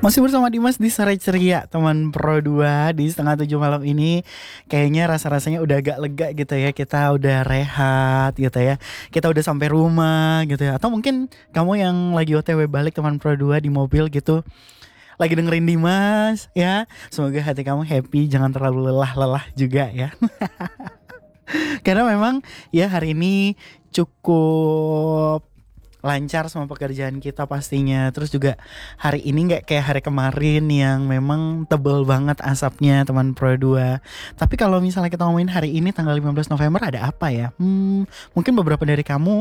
Masih bersama Dimas di Sore Ceria, teman Pro 2 di setengah 7 malam ini. Kayaknya rasa-rasanya udah agak lega gitu ya. Kita udah rehat gitu ya. Kita udah sampai rumah gitu ya. Atau mungkin kamu yang lagi OTW balik teman Pro 2 di mobil gitu, lagi dengerin Dimas ya. Semoga hati kamu happy, jangan terlalu lelah-lelah juga ya. Karena memang ya hari ini cukup lancar sama pekerjaan kita pastinya. Terus juga hari ini nggak kayak hari kemarin yang memang tebel banget asapnya teman Pro 2. Tapi kalau misalnya kita ngomongin hari ini tanggal 15 November ada apa ya? Mungkin beberapa dari kamu